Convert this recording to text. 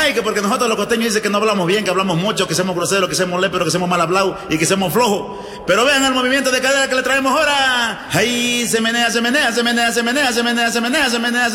Ay, que porque nosotros los costeños dicen que no hablamos bien, que hablamos mucho, que somos groseros, que somos léperos, que somos mal hablados y que somos flojos. Pero vean el movimiento de cadera que le traemos ahora. Ay, se menea, se menea, se menea, se menea, se menea, se menea, se menea, se menea.